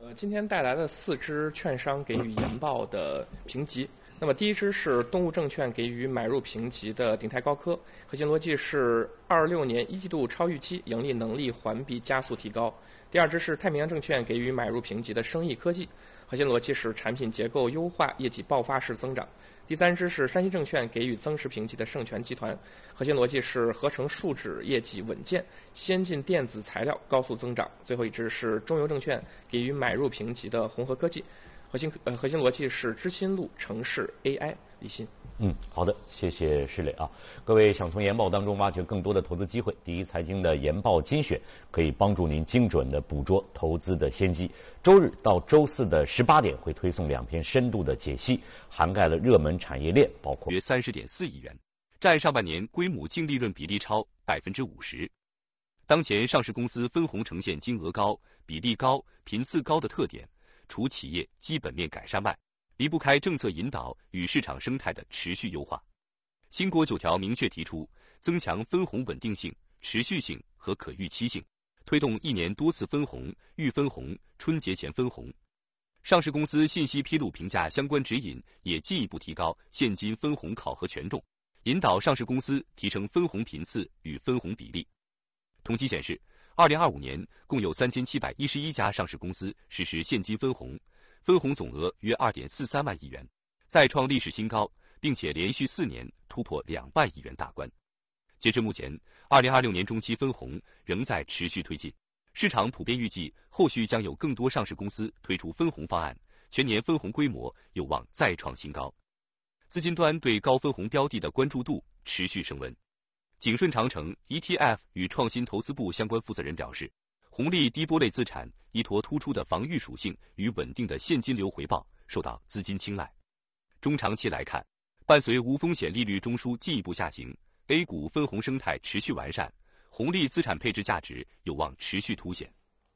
今天带来的4只券商给予研报的评级。那么第一只是东吴证券给予买入评级的鼎泰高科，核心逻辑是26年1季度超预期，盈利能力环比加速提高。第二只是太平洋证券给予买入评级的生意科技，核心逻辑是产品结构优化，业绩爆发式增长。第三支是山西证券给予增持评级的盛全集团，核心逻辑是合成树脂业绩稳健，先进电子材料高速增长。最后一支是中邮证券给予买入评级的宏和科技，核心逻辑是知心路城市 AI。李欣。 好的，谢谢施磊啊。各位想从研报当中挖掘更多的投资机会，第一财经的研报精选可以帮助您精准的捕捉投资的先机。周日到周四的18点会推送2篇深度的解析，涵盖了热门产业链，包括约30.4亿元，占上半年规模净利润比例超50%。当前上市公司分红呈现金额高、比例高、频次高的特点，除企业基本面改善外，离不开政策引导与市场生态的持续优化。新国9条明确提出，增强分红稳定性、持续性和可预期性，推动1年多次分红、预分红、春节前分红。上市公司信息披露评价相关指引也进一步提高现金分红考核权重，引导上市公司提升分红频次与分红比例。统计显示，2025年共有3711家上市公司实施现金分红，分红总额约2.43万亿元，再创历史新高，并且连续4年突破2万亿元大关。截至目前，2026年中期分红仍在持续推进，市场普遍预计后续将有更多上市公司推出分红方案，全年分红规模有望再创新高。资金端对高分红标的的关注度持续升温。景顺长城 ETF 与创新投资部相关负责人表示，红利低波类资产依托突出的防御属性与稳定的现金流回报，受到资金青睐。中长期来看，伴随无风险利率中枢进一步下行， A 股分红生态持续完善，红利资产配置价值有望持续凸显。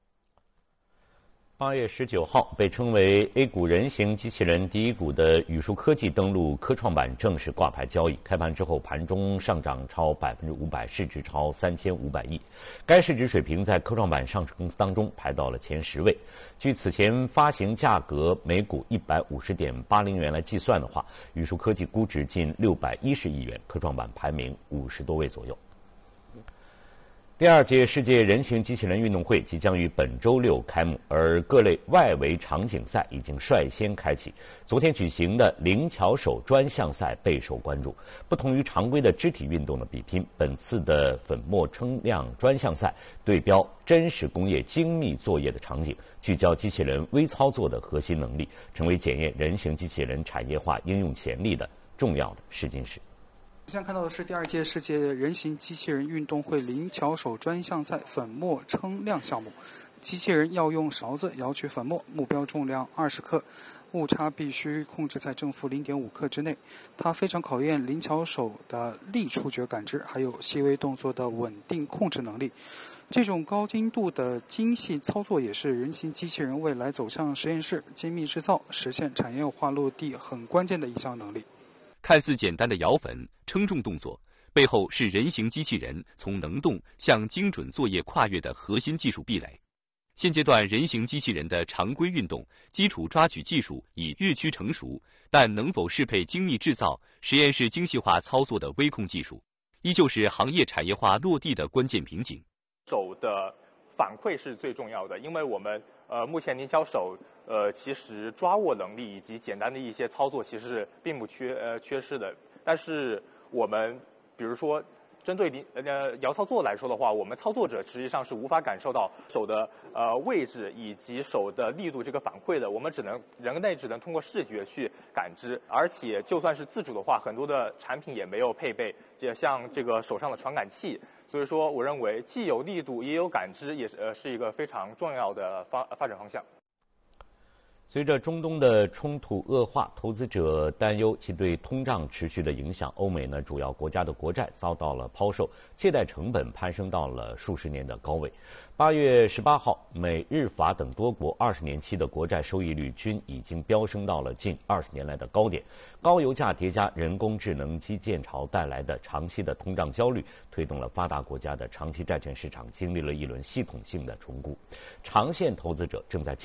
8月19号，被称为 A 股人形机器人第一股的宇树科技登陆科创板正式挂牌交易。开盘之后，盘中上涨超500%，市值超3500亿。该市值水平在科创板上市公司当中排到了前10位。据此前发行价格每股150.80元来计算的话，宇树科技估值近610亿元，科创板排名50多位左右。第2届世界人形机器人运动会即将于本周6开幕，而各类外围场景赛已经率先开启。昨天举行的灵巧手专项赛备受关注。不同于常规的肢体运动的比拼，本次的粉末称量专项赛对标真实工业精密作业的场景，聚焦机器人微操作的核心能力，成为检验人形机器人产业化应用潜力的重要的试金石。 现在看到的是第2届世界人形机器人运动会灵巧手专项赛粉末称量项目。机器人要用勺子舀取粉末，目标重量20克，误差必须控制在正负0.5克之内。它非常考验灵巧手的力触觉感知，还有细微动作的稳定控制能力。这种高精度的精细操作也是人形机器人未来走向实验室、精密制造、实现产业化落地很关键的一项能力。 看似简单的舀粉、称重动作，背后是人形机器人从能动向精准作业跨越的核心技术壁垒。现阶段人形机器人的常规运动基础抓取技术已日趋成熟，但能否适配精密制造、实验室精细化操作的微控技术，依旧是行业产业化落地的关键瓶颈。 手的反馈是最重要的，因为我们目前灵巧手其实抓握能力以及简单的一些操作其实是并不缺失的。但是我们比如说针对摇操作来说的话，我们操作者实际上是无法感受到手的位置以及手的力度这个反馈的，我们人类只能通过视觉去感知。而且就算是自主的话，很多的产品也没有配备像这个手上的传感器。所以说我认为既有力度也有感知，也是一个非常重要的发展方向。 随着中东的冲突恶化，投资者担忧其对通胀持续的影响。欧美呢，主要国家的国债遭到了抛售，借贷成本攀升到了数十年的高位。8月18号，美日法等多国20年期的国债收益率均已经飙升到了近20年来的高点。高油价叠加人工智能基建潮带来的长期的通胀焦虑，推动了发达国家的长期债券市场经历了一轮系统性的重估。长线投资者正在